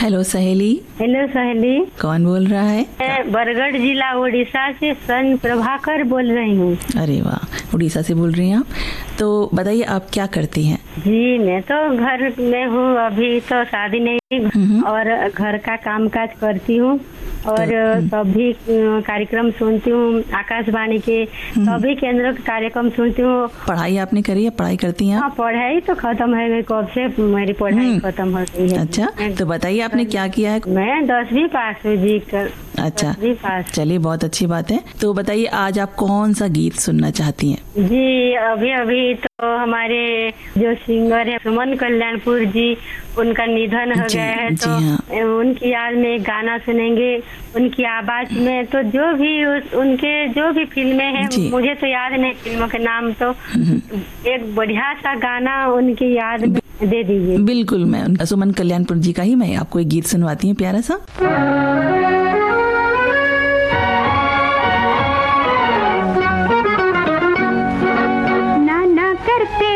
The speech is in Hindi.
हेलो सहेली। हेलो सहेली। कौन बोल रहा है? मैं बरगढ़ जिला उड़ीसा से सन प्रभाकर बोल रही हूँ। अरे वाह, उड़ीसा से बोल रही हैं आप। तो बताइए आप क्या करती हैं? जी मैं तो घर में हूँ, अभी तो शादी नहीं और घर का काम काज करती हूँ और सभी कार्यक्रम सुनती हूँ, आकाशवाणी के सभी केंद्रों के कार्यक्रम सुनती हूँ। पढ़ाई आपने करी है? पढ़ाई करती हैं आप? हाँ, पढ़ाई तो खत्म है, मेरी कब से मेरी पढ़ाई खत्म हो गई है। अच्छा, तो बताइए आपने क्या किया है? मैं 10वीं पास हुई जी। अच्छा, 10वीं पास। चलिए बहुत अच्छी बात है। तो बताइए आज आप कौन सा गीत सुनना चाहती हैं? जी अभी तो हमारे जो सिंगर है सुमन कल्याणपुर जी, उनका निधन हो गया है, तो हाँ। उनकी याद में एक गाना सुनेंगे उनकी आवाज में। तो जो भी उनके जो भी फिल्में हैं, मुझे तो याद नहीं फिल्मों के नाम, तो एक बढ़िया सा गाना उनकी याद में दे दीजिए। बिल्कुल, मैं सुमन कल्याणपुर जी का ही मैं आपको एक गीत सुनवाती हूँ प्यारा सा।